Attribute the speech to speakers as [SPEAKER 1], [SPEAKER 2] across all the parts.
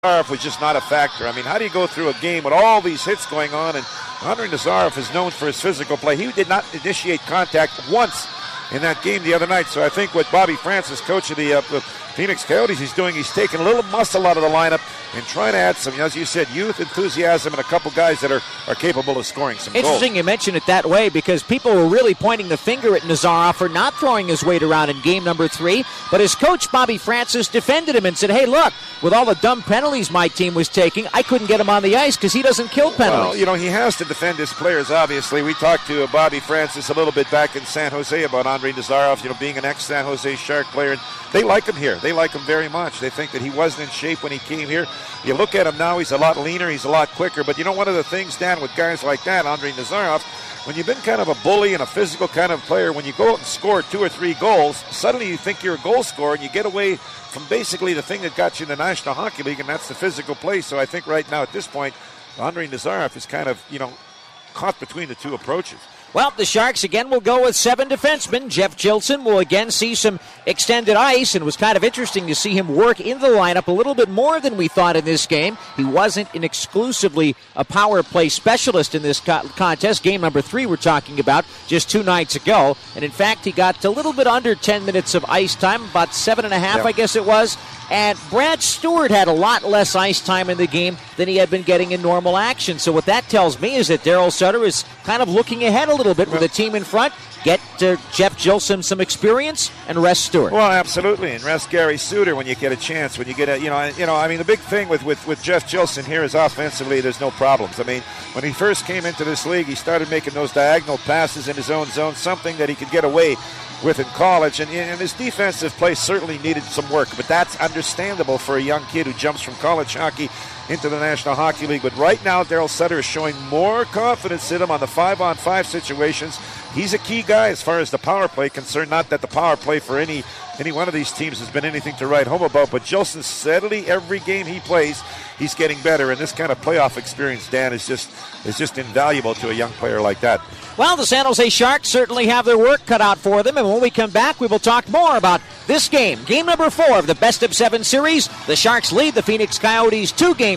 [SPEAKER 1] Nazarov was just not a factor. I mean, how do you go through a game with all these hits going on? And Andrei Nazarov is known for his physical play. He did not initiate contact once in that game the other night. So I think what Bobby Francis, coach of the Phoenix Coyotes, he's doing, he's taking a little muscle out of the lineup and trying to add some, as you said, youth, enthusiasm, and a couple guys that are capable of scoring some goals.
[SPEAKER 2] Interesting you mention it that way, because people were really pointing the finger at Nazarov for not throwing his weight around in game number 3. But his coach, Bobby Francis, defended him and said, hey, look, with all the dumb penalties my team was taking, I couldn't get him on the ice because he doesn't kill penalties.
[SPEAKER 1] Well, he has to defend his players, obviously. We talked to Bobby Francis a little bit back in San Jose about Andrei Nazarov, being an ex-San Jose Shark player. And they like him here. They like him very much. They think that he wasn't in shape when he came here. You look at him now, he's a lot leaner, he's a lot quicker. But one of the things, Dan, with guys like that, Andrei Nazarov, when you've been kind of a bully and a physical kind of player, when you go out and score 2 or 3 goals, suddenly you think you're a goal scorer and you get away from basically the thing that got you in the National Hockey League, and that's the physical play. So I think right now at this point, Andrei Nazarov is kind of, caught between the two approaches.
[SPEAKER 2] Well, the Sharks again will go with 7 defensemen. Jeff Jilson will again see some extended ice, and it was kind of interesting to see him work in the lineup a little bit more than we thought in this game. He wasn't exclusively a power play specialist in this contest. Game number 3 we're talking about just 2 nights ago. And in fact, he got a little bit under 10 minutes of ice time, about 7.5, I guess it was. And Brad Stewart had a lot less ice time in the game than he had been getting in normal action. So what that tells me is that Daryl Sutter is kind of looking ahead a little bit with the team in front. Get Jeff Jilson some experience and rest Stewart.
[SPEAKER 1] Well, absolutely, and rest Gary Suter when you get a chance. When you get the big thing with Jeff Jilson here is offensively, there's no problems. I mean, when he first came into this league, he started making those diagonal passes in his own zone, something that he could get away with in college, and his defensive play certainly needed some work, but that's understandable for a young kid who jumps from college hockey into the National Hockey League. But right now, Daryl Sutter is showing more confidence in him on the 5-on-5 situations. He's a key guy as far as the power play concerned. Not that the power play for any one of these teams has been anything to write home about, but Jilson steadily, every game he plays, he's getting better, and this kind of playoff experience, Dan, is just invaluable to a young player like that.
[SPEAKER 2] Well, the San Jose Sharks certainly have their work cut out for them, and when we come back, we will talk more about this game. Game number 4 of the best-of-7 series. The Sharks lead the Phoenix Coyotes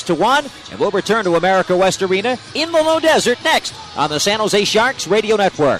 [SPEAKER 2] 2-1, and we'll return to America West Arena in the Low Desert next on the San Jose Sharks Radio Network.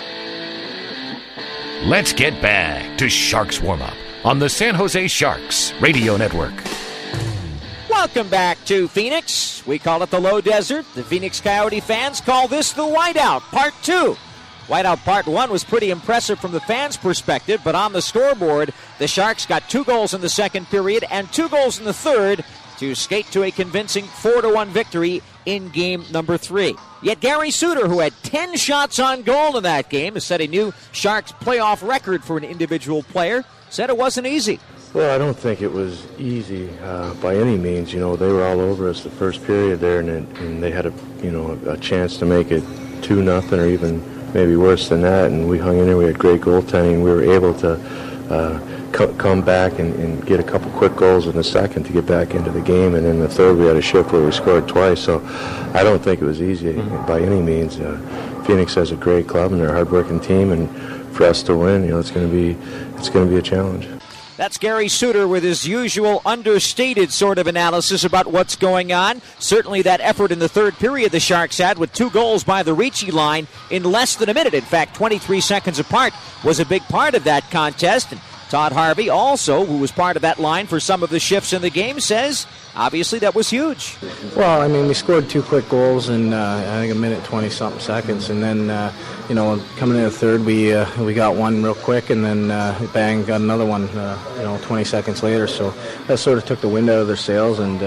[SPEAKER 3] Let's get back to Sharks Warm-Up on the San Jose Sharks Radio Network.
[SPEAKER 2] Welcome back to Phoenix. We call it the Low Desert. The Phoenix Coyote fans call this the Whiteout Part 2. Whiteout Part 1 was pretty impressive from the fans' perspective, but on the scoreboard, the Sharks got 2 goals in the second period and 2 goals in the third to skate to a convincing 4-1 victory in game number 3. Yet Gary Suter, who had 10 shots on goal in that game, has set a new Sharks playoff record for an individual player, said it wasn't easy.
[SPEAKER 4] Well, I don't think it was easy by any means. They were all over us the first period there, and they had a chance to make it 2-0 or even maybe worse than that, and we hung in there. We had great goaltending. We were able to come back and get a couple quick goals in the second to get back into the game, and in the third we had a shift where we scored twice. So I don't think it was easy by any means. Phoenix has a great club and they're a hard-working team, and for us to win, it's going to be a challenge.
[SPEAKER 2] That's Gary Suter with his usual understated sort of analysis about what's going on. Certainly that effort in the third period the Sharks had with 2 goals by the Ricci line in less than a minute. In fact, 23 seconds apart was a big part of that contest. And Todd Harvey also, who was part of that line for some of the shifts in the game, says obviously that was huge.
[SPEAKER 5] Well, we scored 2 quick goals in, I think, a minute, 20-something seconds. And then, coming in the third, we got one real quick, and then bang, got another one, 20 seconds later. So that sort of took the wind out of their sails. And,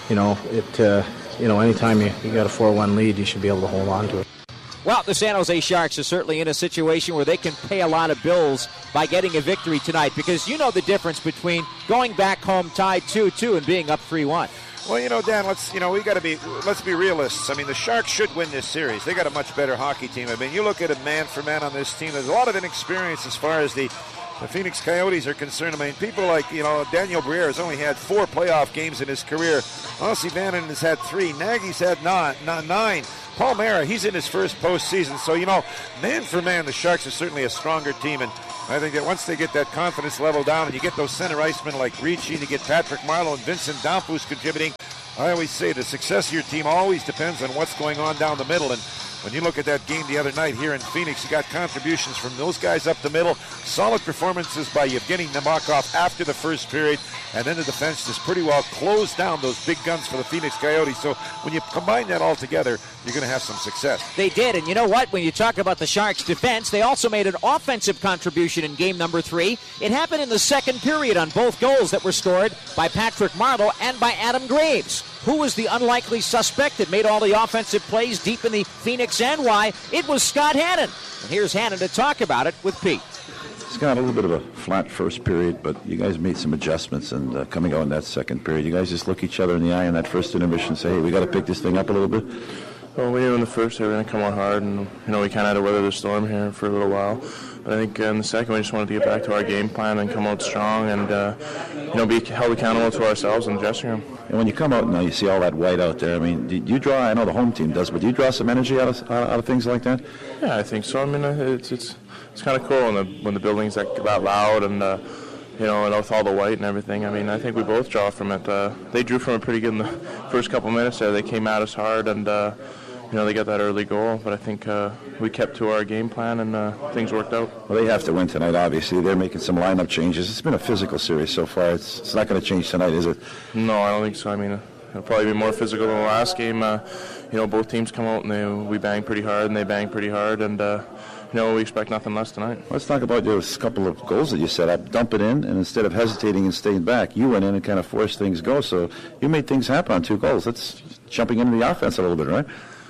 [SPEAKER 5] anytime you got a 4-1 lead, you should be able to hold on to it.
[SPEAKER 2] Well, the San Jose Sharks are certainly in a situation where they can pay a lot of bills by getting a victory tonight, because you know the difference between going back home tied 2-2 and being up 3-1.
[SPEAKER 1] Well, Dan, let's be realists. The Sharks should win this series. They got a much better hockey team. You look at it man for man on this team. There's a lot of inexperience as far as the Phoenix Coyotes are concerned. People like, Daniel Briere has only had 4 playoff games in his career. Ossie Vannon has had 3. Nagy's had 9. Paul Mara, he's in his first postseason. So, man for man, the Sharks are certainly a stronger team. And I think that once they get that confidence level down and you get those center icemen like Ricci, and you get Patrick Marleau and Vincent Damphousse contributing, I always say the success of your team always depends on what's going on down the middle. And when you look at that game the other night here in Phoenix, you got contributions from those guys up the middle, solid performances by Yevgeny Nabokov after the first period, and then the defense just pretty well closed down those big guns for the Phoenix Coyotes. So when you combine that all together, you're going to have some success.
[SPEAKER 2] They did, and you know what? When you talk about the Sharks' defense, they also made an offensive contribution in game number 3. It happened in the second period on both goals that were scored by Patrick Marleau and by Adam Graves. Who was the unlikely suspect that made all the offensive plays deep in the Phoenix end? Why, it was Scott Hannon. And here's Hannon to talk about it with Pete.
[SPEAKER 6] Scott, a little bit of a flat first period, but you guys made some adjustments, and coming out in that second period, you guys just look each other in the eye in that first intermission and say, hey, we got to pick this thing up a little bit?
[SPEAKER 4] Well, we knew in the first they were going to come on hard, and we kind of had to weather the storm here for a little while. But I think in the second we just wanted to get back to our game plan and come out strong and be held accountable to ourselves in the dressing room.
[SPEAKER 6] And when you come out and you see all that white out there, I mean, do you draw? I know the home team does, but do you draw some energy out of things like that?
[SPEAKER 4] Yeah, I think so. I mean, it's kind of cool when the building's that loud and and with all the white and everything. I mean, I think we both draw from it. They drew from it pretty good in the first couple minutes there. They came at us hard and they got that early goal. But I think we kept to our game plan and things worked out.
[SPEAKER 6] Well, they have to win tonight, obviously. They're making some lineup changes. It's been a physical series so far. It's not going to change tonight, is it?
[SPEAKER 4] No, I don't think so. I mean, it'll probably be more physical than the last game. Both teams come out and we bang pretty hard and they bang pretty hard. And we expect nothing less tonight.
[SPEAKER 6] Let's talk about those couple of goals that you set up. Dump it in, and instead of hesitating and staying back, you went in and kind of forced things go. So you made things happen on 2 goals. That's jumping into the offense a little bit, right?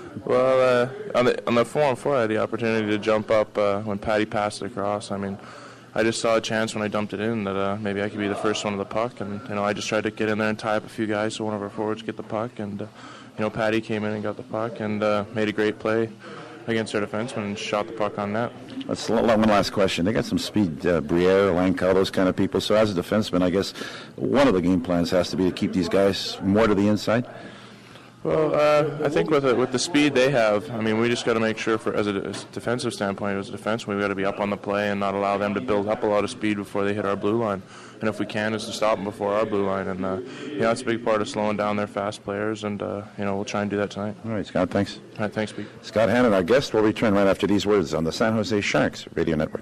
[SPEAKER 4] Well, on the 4-on-4, I had the opportunity to jump up when Patty passed it across. I mean, I just saw a chance when I dumped it in that maybe I could be the first one to the puck, and I just tried to get in there and tie up a few guys so one of our forwards get the puck, and Patty came in and got the puck and made a great play against our defenseman and shot the puck on net.
[SPEAKER 6] That's one last question. They got some speed, Briere, Langkow, those kind of people. So as a defenseman, I guess one of the game plans has to be to keep these guys more to the inside.
[SPEAKER 4] Well, I think with the speed they have, I mean, we just got to make sure, as a defensive standpoint, as a defenseman, we've got to be up on the play and not allow them to build up a lot of speed before they hit our blue line. And if we can, is to stop them before our blue line. And, that's a big part of slowing down their fast players. And, we'll try and do that tonight.
[SPEAKER 6] All right, Scott, thanks.
[SPEAKER 4] All right, thanks, Pete.
[SPEAKER 6] Scott Hannon, our guest, will return right after these words on the San Jose Sharks Radio Network.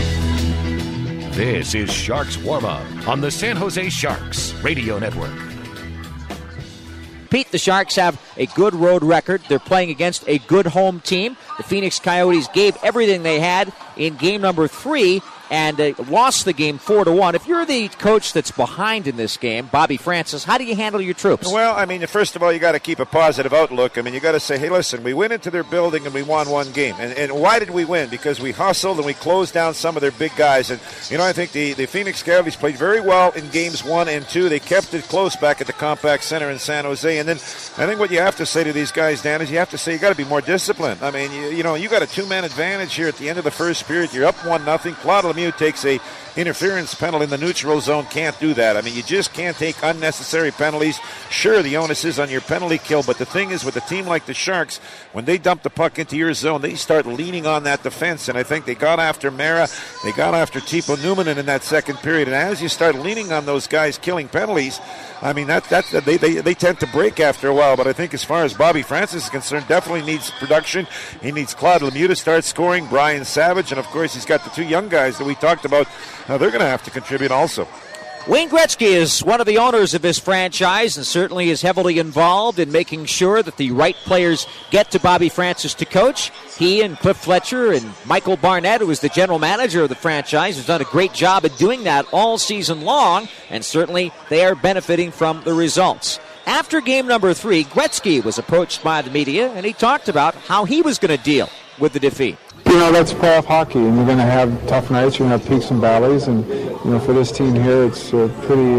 [SPEAKER 3] This is Sharks Warm-Up on the San Jose Sharks Radio Network.
[SPEAKER 2] Pete, the Sharks have a good road record. They're playing against a good home team. The Phoenix Coyotes gave everything they had in game number 3 and lost the game 4-1. If you're the coach that's behind in this game, Bobby Francis, how do you handle your troops?
[SPEAKER 1] Well, I mean, first of all, you got to keep a positive outlook. I mean, you got to say, hey, listen, we went into their building and we won one game. And why did we win? Because we hustled and we closed down some of their big guys. And, I think the Phoenix Coyotes played very well in games 1 and 2. They kept it close back at the Compaq Center in San Jose. And then I think what you have to say to these guys, Dan, is you have to say you got to be more disciplined. I mean, you got a 2-man advantage here at the end of the first period. You're up 1-0. Claude Lemieux takes a interference penalty in the neutral zone. Can't do that. I mean, you just can't take unnecessary penalties. Sure, the onus is on your penalty kill, but the thing is, with a team like the Sharks, when they dump the puck into your zone, they start leaning on that defense, and I think they got after Mara, they got after Teppo Numminen in that second period, and as you start leaning on those guys killing penalties, I mean, they tend to break after a while, but I think as far as Bobby Francis is concerned, definitely needs production. He needs Claude Lemieux to start scoring, Brian Savage, and of course he's got the 2 young guys that we talked about. Now they're going to have to contribute also.
[SPEAKER 2] Wayne Gretzky is one of the owners of this franchise and certainly is heavily involved in making sure that the right players get to Bobby Francis to coach. He and Cliff Fletcher and Michael Barnett, who is the general manager of the franchise, has done a great job at doing that all season long, and certainly they are benefiting from the results. After game number 3, Gretzky was approached by the media, and he talked about how he was going to deal with the defeat.
[SPEAKER 7] That's playoff hockey, and you're going to have tough nights, you're going to have peaks and valleys, and for this team here, it's a pretty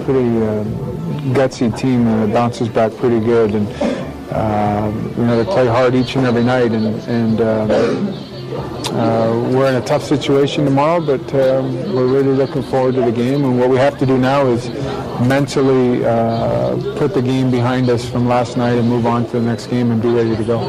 [SPEAKER 7] gutsy team, and it bounces back pretty good, and they play hard each and every night, and we're in a tough situation tomorrow, but we're really looking forward to the game, and what we have to do now is mentally put the game behind us from last night and move on to the next game and be ready to go.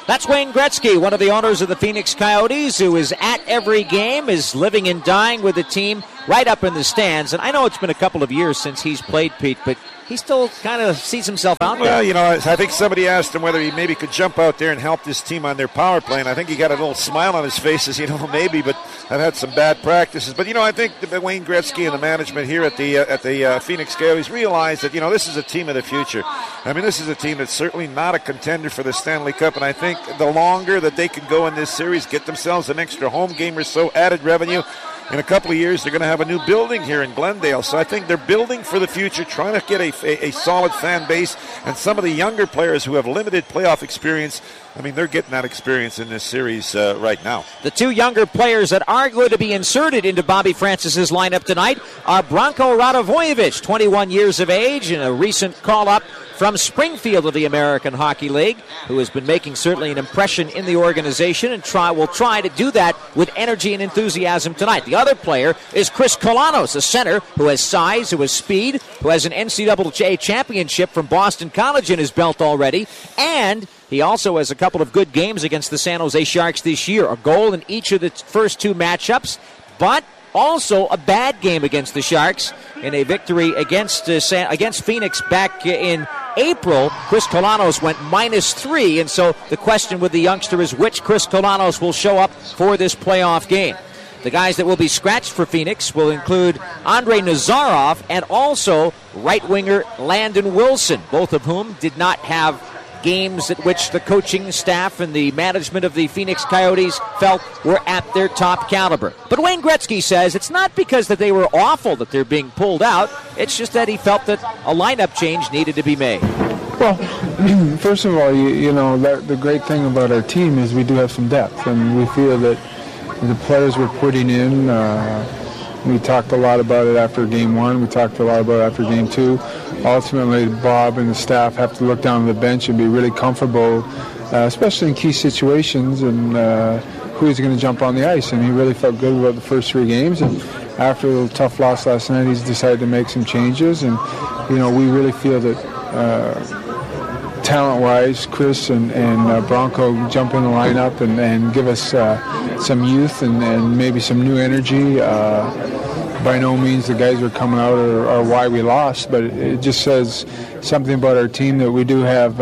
[SPEAKER 2] That's Wayne Gretzky, one of the owners of the Phoenix Coyotes, who is at every game, is living and dying with the team right up in the stands. And I know it's been a couple of years since he's played, Pete, but he still kind of sees himself out there.
[SPEAKER 1] Well, you know, I think somebody asked him whether he maybe could jump out there and help this team on their power play, and I think he got a little smile on his face as, maybe, but I've had some bad practices. But, I think that Wayne Gretzky and the management here at the Phoenix Coyotes realize that, this is a team of the future. I mean, this is a team that's certainly not a contender for the Stanley Cup, and I think the longer that they can go in this series, get themselves an extra home game or so, added revenue, in a couple of years, they're going to have a new building here in Glendale. So I think they're building for the future, trying to get a solid fan base. And some of the younger players who have limited playoff experience, I mean, they're getting that experience in this series right now.
[SPEAKER 2] The two younger players that are going to be inserted into Bobby Francis's lineup tonight are Branko Radovojevic, 21 years of age, and a recent call-up from Springfield of the American Hockey League, who has been making certainly an impression in the organization and will try to do that with energy and enthusiasm tonight. The other player is Chris Kolanos, a center who has size, who has speed, who has an NCAA championship from Boston College in his belt already, and he also has a couple of good games against the San Jose Sharks this year, a goal in each of the first two matchups, but also a bad game against the Sharks in a victory against Phoenix back in April. Chris Kolanos went -3, and so the question with the youngster is which Chris Kolanos will show up for this playoff game. The guys that will be scratched for Phoenix will include Andrei Nazarov and also right winger Landon Wilson, both of whom did not have games at which the coaching staff and the management of the Phoenix Coyotes felt were at their top caliber. But Wayne Gretzky says it's not because that they were awful that they're being pulled out. It's just that he felt that a lineup change needed to be made.
[SPEAKER 7] Well, first of all, the great thing about our team is we do have some depth, and we feel that the players we're putting in, we talked a lot about it after Game 1. We talked a lot about it after Game 2. Ultimately, Bob and the staff have to look down the bench and be really comfortable, especially in key situations, and who's going to jump on the ice. And he really felt good about the first 3 games. And after a little tough loss last night, he's decided to make some changes. And, we really feel that talent-wise, Chris and Branko jump in the lineup and give us some youth and maybe some new energy. By no means the guys who are coming out are why we lost, but it just says something about our team that we do have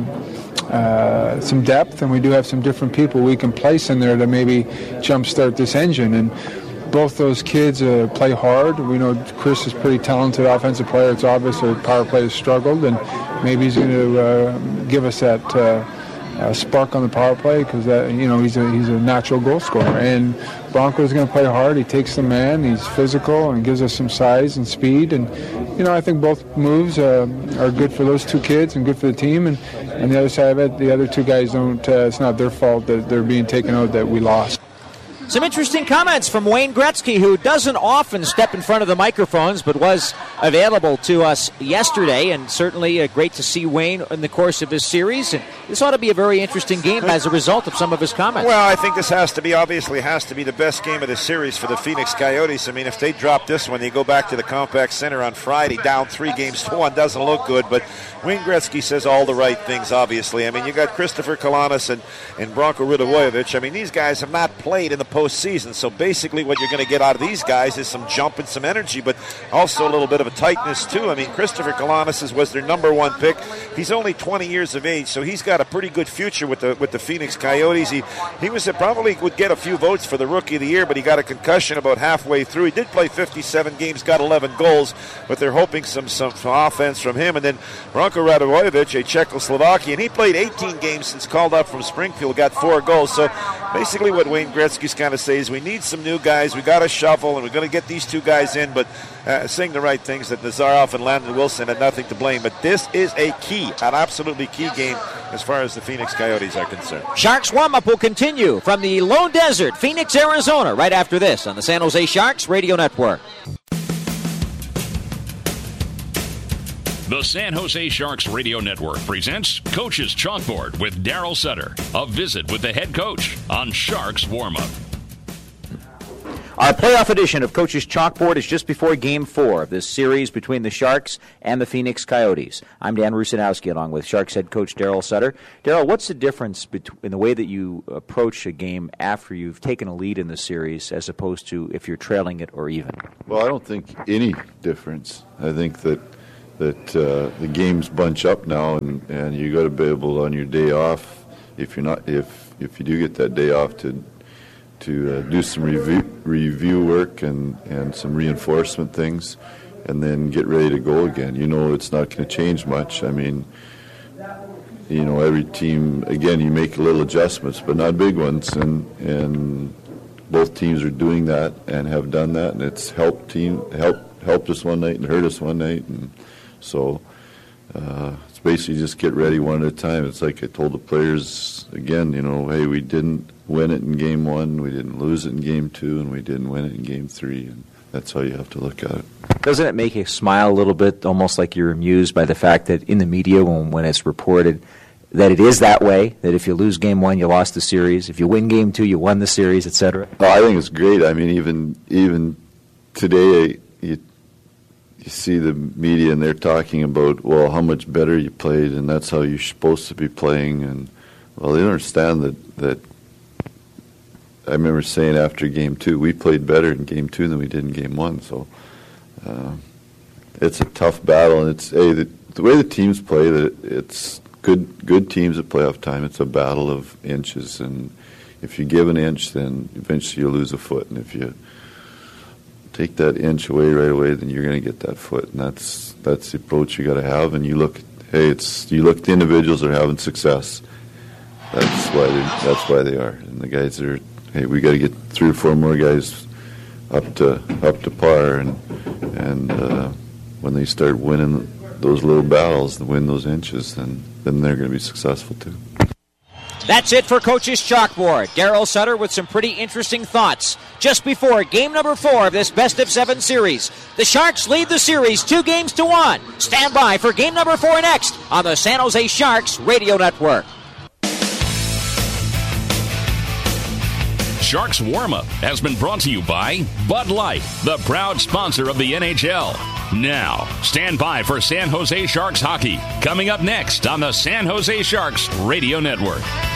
[SPEAKER 7] some depth, and we do have some different people we can place in there to maybe jumpstart this engine. And both those kids play hard. We know Chris is a pretty talented offensive player. It's obvious our power play has struggled, and maybe he's going to give us that spark on the power play because he's a natural goal scorer. And Branko's going to play hard. He takes the man. He's physical and gives us some size and speed. And I think both moves are good for those two kids and good for the team. And the other side of it, the other two guys don't. It's not their fault that they're being taken out that we lost.
[SPEAKER 2] Some interesting comments from Wayne Gretzky, who doesn't often step in front of the microphones, but was available to us yesterday, and certainly great to see Wayne in the course of his series. And this ought to be a very interesting game as a result of some of his comments.
[SPEAKER 1] Well, I think this obviously has to be the best game of the series for the Phoenix Coyotes. I mean, if they drop this one, they go back to the Compaq Center on Friday, down 3-1. Doesn't look good, but Wayne Gretzky says all the right things, obviously. I mean, you got Christopher Kolanos and Branko Radovojevic. I mean, these guys have not played in the postseason, so basically what you're going to get out of these guys is some jump and some energy, but also a little bit of a tightness too. I mean, Christopher Kolanos was their number 1 pick. He's only 20 years of age, so he's got a pretty good future with the Phoenix Coyotes. He was probably would get a few votes for the Rookie of the Year, but he got a concussion about halfway through. He did play 57 games, got 11 goals, but they're hoping some offense from him. And then Branko Radovojevic, a Czechoslovakian, he played 18 games since called up from Springfield, got 4 goals. So basically what Wayne Gretzky's kind of say is we need some new guys, we got to shuffle, and we're going to get these 2 guys in, but saying the right things that Nazarov and Landon Wilson had nothing to blame. But this is an absolutely key game as far as the Phoenix Coyotes are concerned.
[SPEAKER 2] Sharks warm-up will continue from the Lone Desert, Phoenix, Arizona, right after this on the San Jose Sharks Radio Network.
[SPEAKER 3] The San Jose Sharks Radio Network presents Coach's Chalkboard with Daryl Sutter. A visit with the head coach on Sharks Warm-Up.
[SPEAKER 2] Our playoff edition of Coach's Chalkboard is just before Game 4 of this series between the Sharks and the Phoenix Coyotes. I'm Dan Rusanowski along with Sharks head coach Daryl Sutter. Daryl, what's the difference in the way that you approach a game after you've taken a lead in the series as opposed to if you're trailing it or even?
[SPEAKER 6] Well, I don't think any difference. I think that the games bunch up now, and you got to be able on your day off, if you do get that day off, to do some review work and some reinforcement things, and then get ready to go again. It's not going to change much. I mean, every team, again, you make little adjustments, but not big ones, and both teams are doing that and have done that, and it's helped us one night and hurt us one night, and so it's basically just get ready one at a time. It's like I told the players again, hey, we didn't win it in Game 1, we didn't lose it in Game 2, and we didn't win it in Game 3, and that's how you have to look at it.
[SPEAKER 2] Doesn't it make you smile a little bit, almost like you're amused by the fact that in the media, when it's reported that it is that way, that if you lose Game 1, you lost the series, if you win Game 2, you won the series, etc.?
[SPEAKER 6] Oh, I think it's great. I mean, even today, you see the media and they're talking about, well, how much better you played, and that's how you're supposed to be playing, and well, they don't understand that I remember saying after Game 2, we played better in Game 2 than we did in Game 1. So it's a tough battle, and it's the way the teams play. That it's good teams at playoff time. It's a battle of inches, and if you give an inch, then eventually you'll lose a foot, and if you take that inch away right away, then you're going to get that foot, and that's the approach you got to have. And you look at the individuals that are having success. That's why they are, and the guys are. Hey, we got to get 3 or 4 more guys up to par, and when they start winning those little battles, to win those inches, then they're going to be successful too.
[SPEAKER 2] That's it for Coach's Chalkboard. Daryl Sutter with some pretty interesting thoughts just before Game number 4 of this best-of-7 series. The Sharks lead the series 2-1. Stand by for Game number 4 next on the San Jose Sharks Radio Network.
[SPEAKER 3] Sharks Warm-Up has been brought to you by Bud Light, the proud sponsor of the NHL. Now, stand by for San Jose Sharks hockey, coming up next on the San Jose Sharks Radio Network.